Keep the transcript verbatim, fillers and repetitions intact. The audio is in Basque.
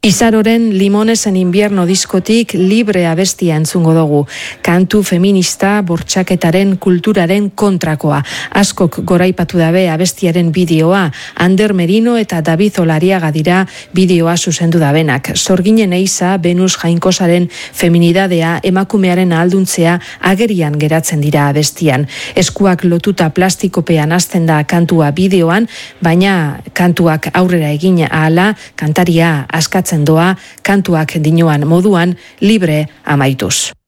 Izaroren Limonesen invierno diskotik libre abestia entzungo dugu. Kantu feminista bortxaketaren kulturaren kontrakoa. Askok goraipatu dabe abestiaren bideoa. Ander Merino eta David Olariaga dira bideoa zuzendu dabenak. Sorginen eiza, Venus Jainkosaren feminidadea, emakumearen ahalduntzea agerian geratzen dira abestian. Eskuak lotuta plastikopean hasten da kantua bideoan, baina kantuak aurrera egin ahala, kantaria askatzen doa, kantuak dinoan moduan libre amaituz.